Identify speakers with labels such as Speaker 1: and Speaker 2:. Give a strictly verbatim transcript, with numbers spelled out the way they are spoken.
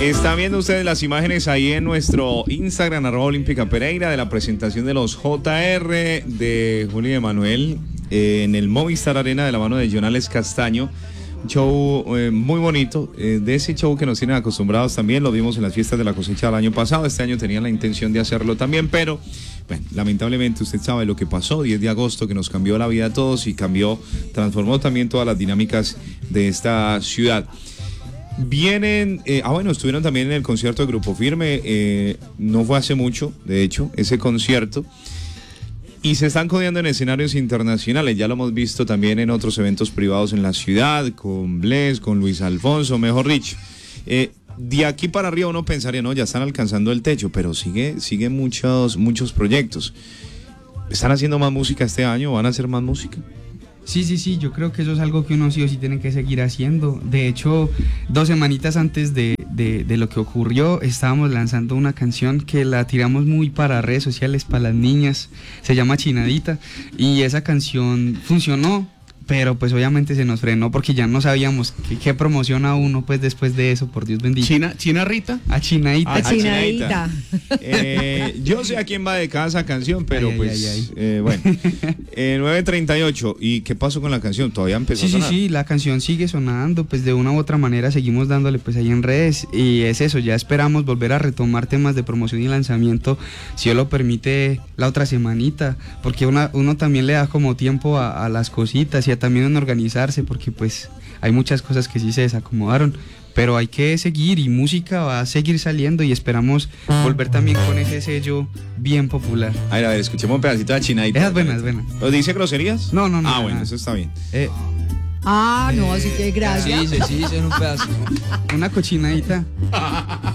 Speaker 1: Están viendo ustedes las imágenes ahí en nuestro Instagram, arroba Olímpica Pereira, de la presentación de los J R de Julio Emanuel eh, en el Movistar Arena de la mano de Jonales Castaño. Un show eh, muy bonito, eh, de ese show que nos tienen acostumbrados también, lo vimos en las fiestas de la cosecha del año pasado. Este año tenían la intención de hacerlo también, pero bueno, lamentablemente usted sabe lo que pasó, diez de agosto, que nos cambió la vida a todos y cambió, transformó también todas las dinámicas de esta ciudad. Vienen, eh, ah bueno, estuvieron también en el concierto de Grupo Firme, eh, no fue hace mucho, de hecho, ese concierto. Y se están codeando en escenarios internacionales, ya lo hemos visto también en otros eventos privados en la ciudad, con Bless, con Luis Alfonso, mejor dicho. Eh, de aquí para arriba uno pensaría, no, ya están alcanzando el techo, pero sigue, sigue muchos, muchos proyectos. ¿Están haciendo más música este año? ¿Van a hacer más música?
Speaker 2: Sí, sí, sí, yo creo que eso es algo que uno sí o sí tiene que seguir haciendo. De hecho, dos semanitas antes de, de, de lo que ocurrió, estábamos lanzando una canción que la tiramos muy para redes sociales, para las niñas, se llama Chinadita, y esa canción funcionó, pero pues obviamente se nos frenó porque ya no sabíamos qué, qué promociona uno pues después de eso, por Dios bendito.
Speaker 3: China, China Rita.
Speaker 2: A Chinadita.
Speaker 1: A Chinadita. Eh, yo sé a quién va de cada esa canción, pero ay, pues, ay, ay, ay. Eh, bueno, eh, nueve treinta y ocho, ¿y qué pasó con la canción? ¿Todavía empezó
Speaker 2: sí,
Speaker 1: a sonar?
Speaker 2: Sí, sí, la canción sigue sonando, pues de una u otra manera seguimos dándole pues ahí en redes, y es eso, ya esperamos volver a retomar temas de promoción y lanzamiento, si Dios lo permite, la otra semanita, porque una, uno también le da como tiempo a, a las cositas y a también en organizarse, porque pues hay muchas cosas que sí se desacomodaron, pero hay que seguir y música va a seguir saliendo y esperamos volver también con ese sello bien popular.
Speaker 1: A ver, a ver, escuchemos un pedacito de Chinadita.
Speaker 2: Esa es buena, es buena.
Speaker 1: ¿Lo dice groserías?
Speaker 2: No, no, no.
Speaker 1: Ah,
Speaker 2: no,
Speaker 1: bueno,
Speaker 2: no.
Speaker 1: Eso está bien.
Speaker 2: Eh,
Speaker 4: ah, no, así que gracias.
Speaker 2: Sí, sí, sí, en un pedazo. Una cochinadita.